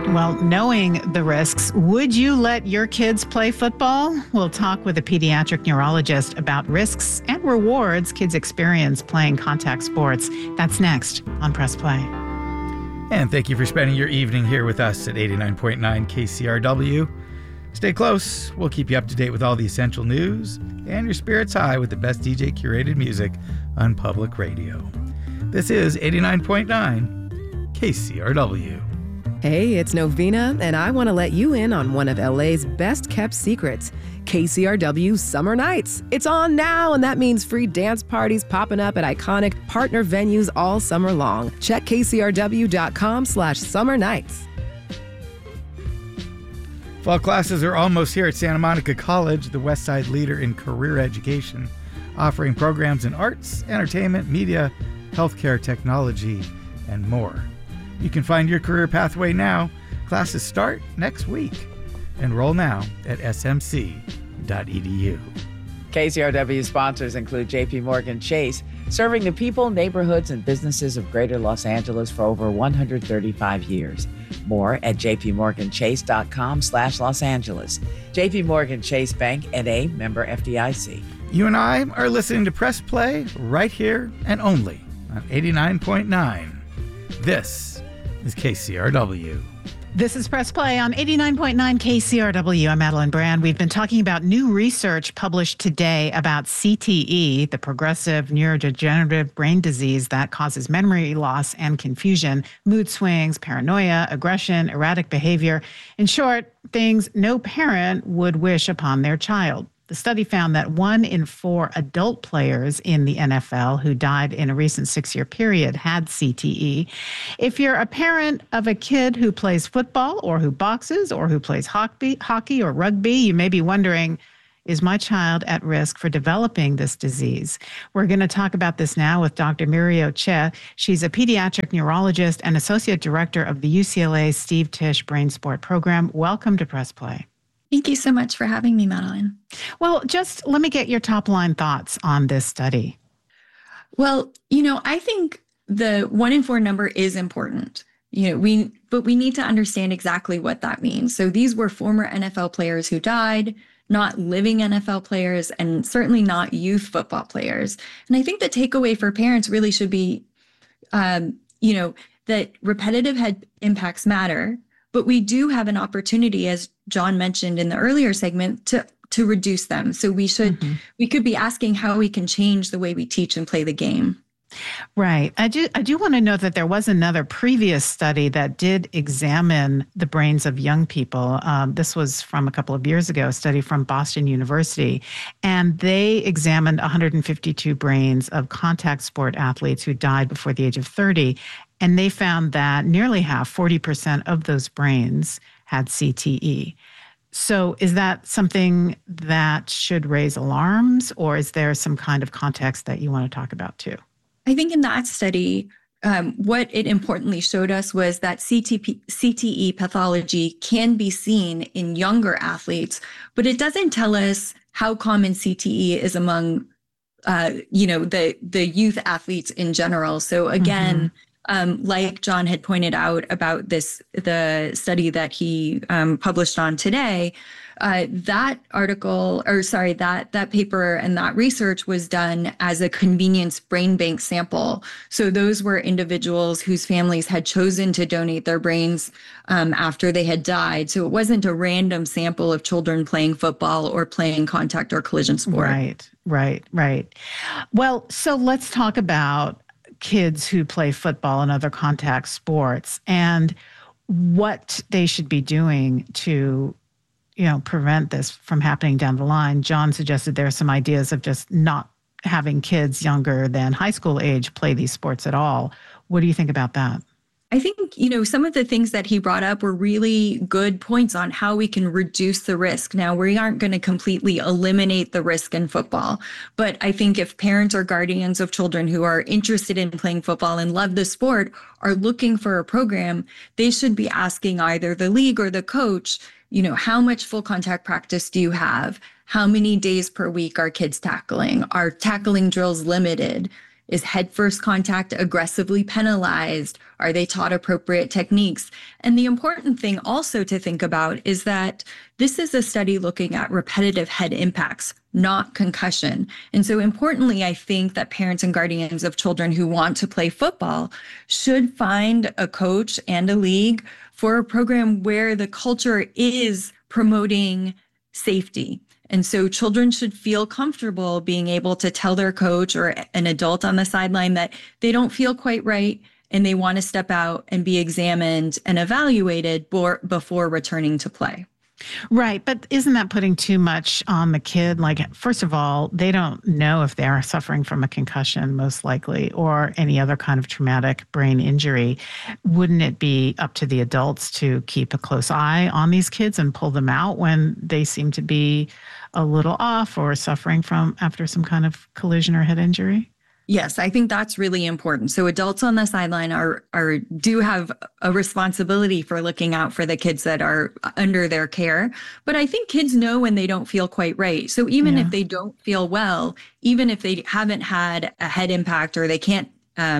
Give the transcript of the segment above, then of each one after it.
Well, knowing the risks, would you let your kids play football? We'll talk with a pediatric neurologist about risks and rewards kids experience playing contact sports. That's next on Press Play. And thank you for spending your evening here with us at 89.9 KCRW. Stay close. We'll keep you up to date with all the essential news and your spirits high with the best DJ curated music on public radio. This is 89.9 KCRW. Hey, it's Novena, and I want to let you in on one of LA's best-kept secrets, KCRW Summer Nights. It's on now, and that means free dance parties popping up at iconic partner venues all summer long. Check kcrw.com/summer nights. Fall classes are almost here at Santa Monica College, the West Side leader in career education, offering programs in arts, entertainment, media, healthcare, technology, and more. You can find your career pathway now. Classes start next week. Enroll now at smc.edu. KCRW sponsors include J.P. Morgan Chase, serving the people, neighborhoods, and businesses of Greater Los Angeles for over 135 years. More at jpmorganchase.com/Los Angeles. J.P. Morgan Chase Bank, N.A., member FDIC. You and I are listening to Press Play right here and only on 89.9. This is KCRW. This is Press Play on 89.9 KCRW. I'm Madeline Brand. We've been talking about new research published today about CTE, the progressive neurodegenerative brain disease that causes memory loss and confusion, mood swings, paranoia, aggression, erratic behavior. In short, things no parent would wish upon their child. The study found that 1 in 4 adult players in the NFL who died in a recent 6-year period had CTE. If you're a parent of a kid who plays football or who boxes or who plays hockey or rugby, you may be wondering, is my child at risk for developing this disease? We're going to talk about this now with Dr. Muriel Che. She's a pediatric neurologist and associate director of the UCLA Steve Tisch Brain Sport Program. Welcome to Press Play. Thank you so much for having me, Madeline. Well, just let me get your top line thoughts on this study. Well, I think the 1 in 4 number is important. But we need to understand exactly what that means. So these were former NFL players who died, not living NFL players, and certainly not youth football players. And I think the takeaway for parents really should be, that repetitive head impacts matter. But we do have an opportunity, as John mentioned in the earlier segment, to reduce them. So we could be asking how we can change the way we teach and play the game. Right. I do want to note that there was another previous study that did examine the brains of young people. This was from a couple of years ago, a study from Boston University, and they examined 152 brains of contact sport athletes who died before the age of 30. And they found that nearly half, 40% of those brains had CTE. So is that something that should raise alarms, or is there some kind of context that you want to talk about too? I think in that study, what it importantly showed us was that CTE pathology can be seen in younger athletes, but it doesn't tell us how common CTE is among, the youth athletes in general. So again, like John had pointed out about the study that he published on today, that paper and that research was done as a convenience brain bank sample. So those were individuals whose families had chosen to donate their brains after they had died. So it wasn't a random sample of children playing football or playing contact or collision sport. Right. Well, so let's talk about kids who play football and other contact sports and what they should be doing to, prevent this from happening down the line. John suggested there are some ideas of just not having kids younger than high school age play these sports at all. What do you think about that? I think, some of the things that he brought up were really good points on how we can reduce the risk. Now, we aren't going to completely eliminate the risk in football, but I think if parents or guardians of children who are interested in playing football and love the sport are looking for a program, they should be asking either the league or the coach, how much full contact practice do you have? How many days per week are kids tackling? Are tackling drills limited? Is head-first contact aggressively penalized? Are they taught appropriate techniques? And the important thing also to think about is that this is a study looking at repetitive head impacts, not concussion. And so importantly, I think that parents and guardians of children who want to play football should find a coach and a league for a program where the culture is promoting safety. And so children should feel comfortable being able to tell their coach or an adult on the sideline that they don't feel quite right and they want to step out and be examined and evaluated before returning to play. Right. But isn't that putting too much on the kid? Like, first of all, they don't know if they're suffering from a concussion, most likely, or any other kind of traumatic brain injury. Wouldn't it be up to the adults to keep a close eye on these kids and pull them out when they seem to be a little off or suffering from after some kind of collision or head injury? Yes, I think that's really important. So adults on the sideline do have a responsibility for looking out for the kids that are under their care. But I think kids know when they don't feel quite right. So even if they don't feel well, even if they haven't had a head impact or they can't,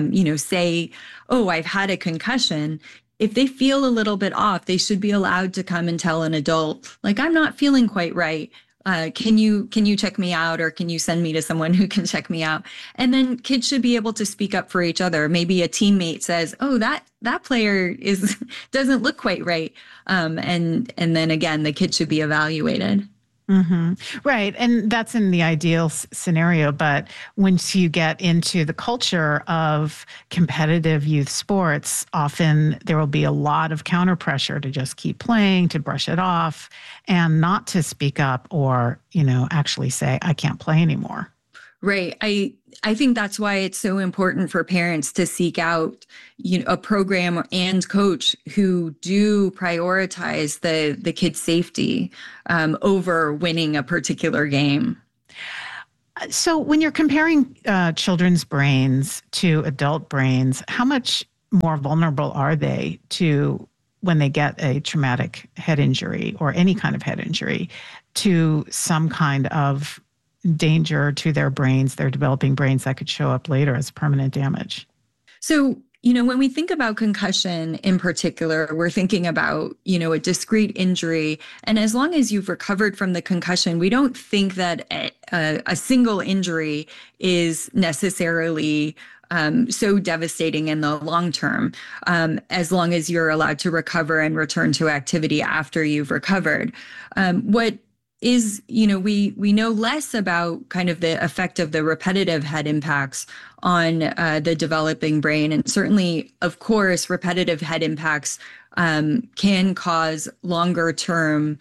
say, oh, I've had a concussion. If they feel a little bit off, they should be allowed to come and tell an adult, like, I'm not feeling quite right. Can you check me out, or can you send me to someone who can check me out? And then kids should be able to speak up for each other. Maybe a teammate says, "Oh, that player doesn't look quite right," and then again, the kid should be evaluated. Mm-hmm. Right. And that's in the ideal scenario. But once you get into the culture of competitive youth sports, often there will be a lot of counter pressure to just keep playing, to brush it off, and not to speak up or, actually say, I can't play anymore. Right. I think that's why it's so important for parents to seek out, a program and coach who do prioritize the kid's safety over winning a particular game. So when you're comparing children's brains to adult brains, how much more vulnerable are they to when they get a traumatic head injury or any kind of head injury to some kind of danger to their brains, their developing brains that could show up later as permanent damage? So, when we think about concussion in particular, we're thinking about, a discrete injury. And as long as you've recovered from the concussion, we don't think that a single injury is necessarily so devastating in the long term, as long as you're allowed to recover and return to activity after you've recovered. What is, we know less about kind of the effect of the repetitive head impacts on the developing brain. And certainly, of course, repetitive head impacts can cause longer term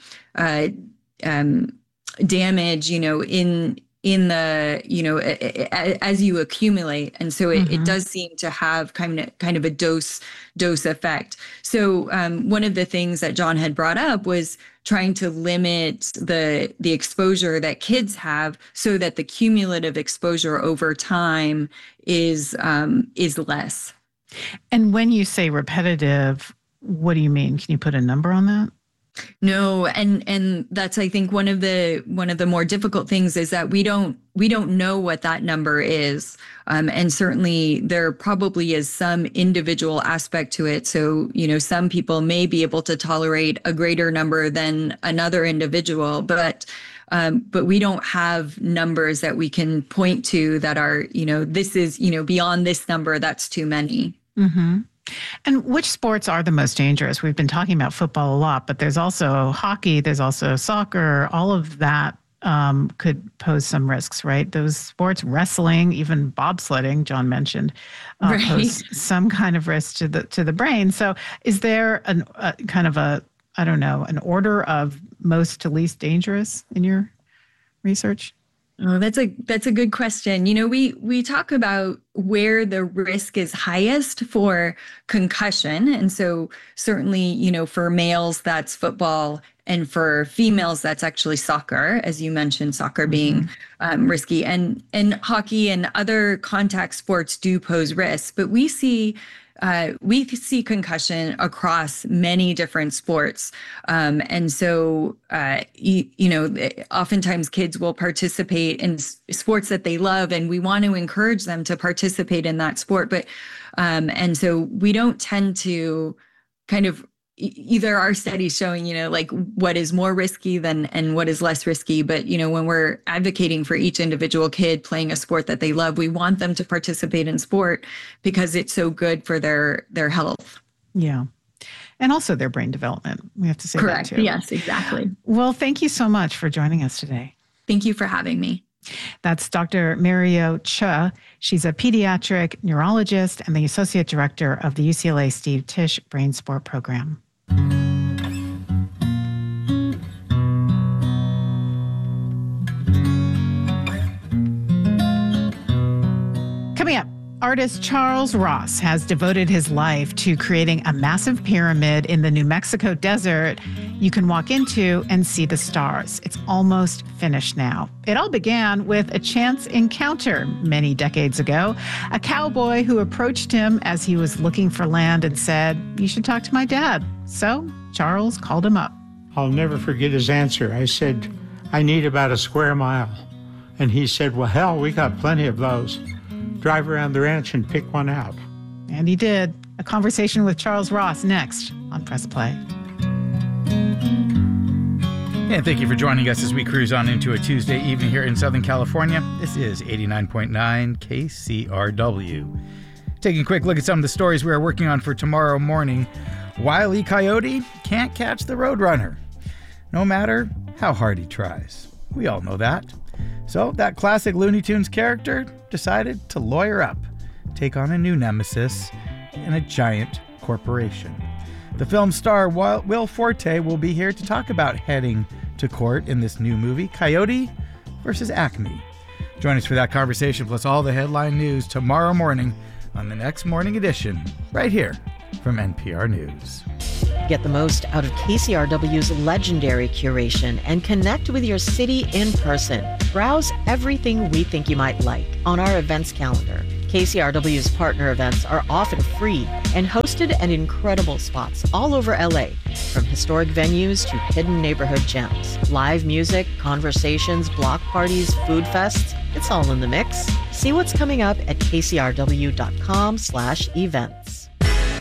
damage, in the, as you accumulate. And so it does seem to have kind of a dose effect. So one of the things that John had brought up was trying to limit the exposure that kids have so that the cumulative exposure over time is less. And when you say repetitive, what do you mean? Can you put a number on that? No, and that's, I think, one of the more difficult things is that we don't know what that number is, and certainly there probably is some individual aspect to it. So some people may be able to tolerate a greater number than another individual, but we don't have numbers that we can point to that are this is beyond this number, that's too many. Mm-hmm. And which sports are the most dangerous? We've been talking about football a lot, but there's also hockey, there's also soccer. All of that could pose some risks, right? Those sports, wrestling, even bobsledding, John mentioned, pose some kind of risk to the brain. So is there an order of most to least dangerous in your research? Oh, that's a good question. We talk about where the risk is highest for concussion. And so certainly, for males, that's football. And for females, that's actually soccer, as you mentioned, soccer being risky. And hockey and other contact sports do pose risks. But we see we see concussion across many different sports. And so, oftentimes kids will participate in sports that they love, and we want to encourage them to participate in that sport. But, and so we don't tend to kind of either our studies showing, like what is more risky and what is less risky. But, when we're advocating for each individual kid playing a sport that they love, we want them to participate in sport because it's so good for their health. Yeah. And also their brain development. We have to say Correct. that too. Yes, exactly. Well, thank you so much for joining us today. Thank you for having me. That's Dr. Mario Cha. She's a pediatric neurologist and the associate director of the UCLA Steve Tisch Brain Sport Program. Coming up, artist Charles Ross has devoted his life to creating a massive pyramid in the New Mexico desert you can walk into and see the stars. It's almost finished now. It all began with a chance encounter many decades ago. A cowboy who approached him as he was looking for land and said, "You should talk to my dad." So Charles called him up. I'll never forget his answer. I said, "I need about a square mile." And he said, "Well, hell, we got plenty of those. Drive around the ranch and pick one out." And he did. A conversation with Charles Ross next on Press Play. And thank you for joining us as we cruise on into a Tuesday evening here in Southern California. This is 89.9 KCRW. Taking a quick look at some of the stories we are working on for tomorrow morning. Wile E. Coyote can't catch the Roadrunner, no matter how hard he tries. We all know that. So that classic Looney Tunes character decided to lawyer up, take on a new nemesis in a giant corporation. The film star Will Forte will be here to talk about heading to court in this new movie, Coyote versus Acme. Join us for that conversation plus all the headline news tomorrow morning on the next morning edition, right here from NPR News. Get the most out of KCRW's legendary curation and connect with your city in person. Browse everything we think you might like on our events calendar. KCRW's partner events are often free and hosted at incredible spots all over LA, from historic venues to hidden neighborhood gems. Live music, conversations, block parties, food fests, it's all in the mix. See what's coming up at kcrw.com/events.